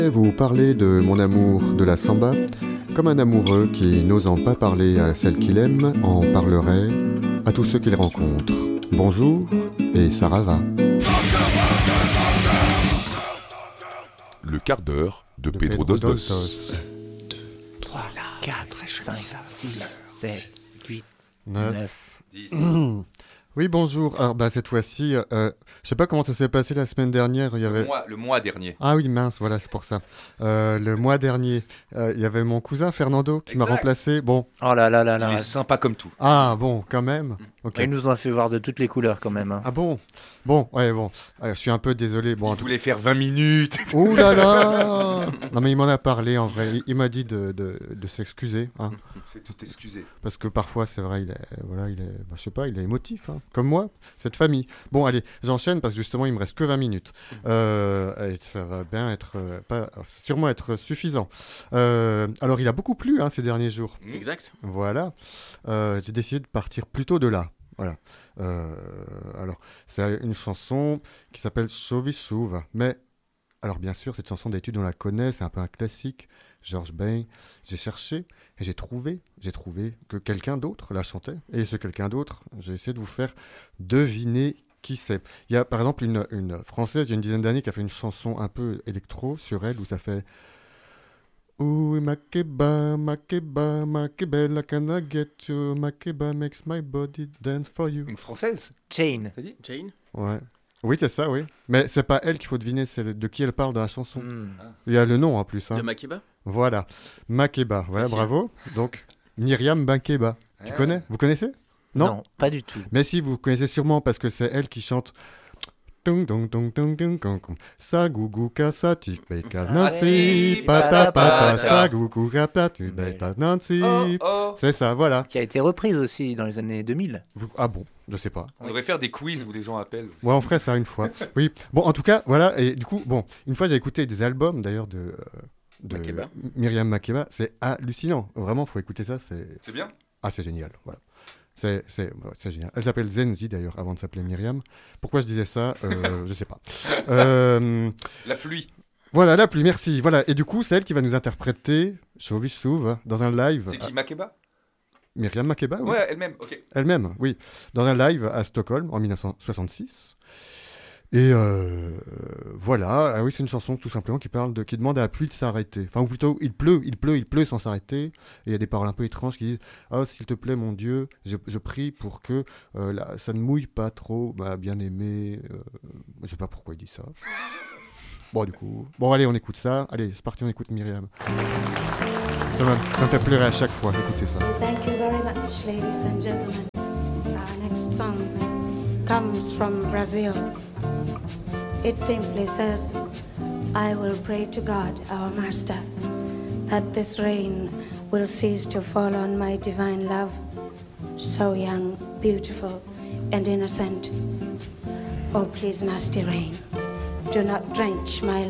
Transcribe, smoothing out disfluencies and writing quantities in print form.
Vous parlez de mon amour de la samba, comme un amoureux qui, n'osant pas parler à celle qu'il aime, en parlerait à tous ceux qu'il rencontre. Bonjour, et Sarah va. Le quart d'heure de Pedro Dos Dos. 3, 4, 5, 6, 7, 8, 9. 9. 10. Oui, bonjour. Alors, cette fois-ci, je sais pas comment ça s'est passé la semaine dernière. Il y avait... Le mois dernier. Ah oui, mince, voilà, c'est pour ça. Le mois dernier, il y avait mon cousin Fernando qui m'a Exact. remplacé. Bon. Oh là là là Il là. est sympa comme tout. Ah bon, quand même. Ok. Ils nous ont fait voir de toutes les couleurs quand même. Hein. Ah bon. Bon, ouais, bon. Je suis un peu désolé. Bon, Il voulait faire 20 minutes. ouh là là. Non mais il m'en a parlé en vrai. Il m'a dit de s'excuser, hein, C'est tout excusé. parce que parfois c'est vrai, je sais pas, il est émotif, hein, comme moi, cette famille. Bon, allez, j'enchaîne parce que justement il me reste que 20 minutes. Et ça va bien être, sûrement être suffisant. Alors il a beaucoup plu, hein, ces derniers jours. Exact. Voilà. J'ai décidé de partir plutôt de là. Voilà. Alors, c'est une chanson qui s'appelle Sovissuva. Mais, alors bien sûr, cette chanson d'études, on la connaît, c'est un peu un classique. George Ben. J'ai cherché et j'ai trouvé que quelqu'un d'autre la chantait. Et ce quelqu'un d'autre, j'ai essayé de vous faire deviner qui c'est. Il y a par exemple une Française, il y a une dizaine d'années, qui a fait une chanson un peu électro sur elle, où ça fait... Ooh, Makeba, Makeba, Makebella, can I get you? Makeba makes my body dance for you. Une française, Chain. t'as dit? Jane. Ouais. Oui, c'est ça, oui. Mais c'est pas elle qu'il faut deviner, c'est de qui elle parle dans la chanson. Hmm. Il y a le nom en plus. Hein. De Makeba. Voilà. Makeba, voilà, Facile. bravo. Donc, Myriam Makeba. Tu Ah. connais? Vous connaissez? Non. Pas du tout. Mais si, vous connaissez sûrement parce que c'est elle qui chante. Tung tung tung tung tung tung tung. Sa gugu kasa tu beka Nancy si, pata pata pata. sa gugu kata tu beka Nancy. Oh. C'est ça, voilà. Qui a été reprise aussi dans les années 2000. Ah bon, je sais pas. On devrait faire des quiz où les gens appellent. Ouais, on ferait ça une fois. Oui. Bon, en tout cas, voilà. Et du coup, bon, une fois j'ai écouté des albums d'ailleurs de Makeba. Myriam Makeba. C'est hallucinant. Vraiment, faut écouter ça. C'est bien. Ah, c'est génial. Voilà. C'est génial. Elle s'appelle Zenzi d'ailleurs avant de s'appeler Myriam. Pourquoi je disais ça je sais pas. La pluie. Voilà, la pluie, merci. Voilà. Et du coup, c'est elle qui va nous interpréter Sovissuva dans un live. C'est qui, Makeba? Myriam Makeba, oui. Ouais, elle-même, ok. Elle-même, oui. Dans un live à Stockholm en 1966. Et voilà, ah oui, c'est une chanson tout simplement qui demande à la pluie de s'arrêter. Enfin, ou plutôt, il pleut sans s'arrêter. Et il y a des paroles un peu étranges qui disent « Oh, s'il te plaît, mon Dieu, je prie pour que ça ne mouille pas trop, ma bien-aimée. » Je sais pas pourquoi il dit ça. Bon, du coup... Bon, allez, on écoute ça. Allez, c'est parti, on écoute Myriam. Ça me fait pleurer à chaque fois d'écouter ça. Thank you very much, ladies and gentlemen. Our next song comes from Brazil. It simply says, I will pray to God, our Master, that this rain will cease to fall on my divine love, so young, beautiful, and innocent. Oh, please, nasty rain, do not drench my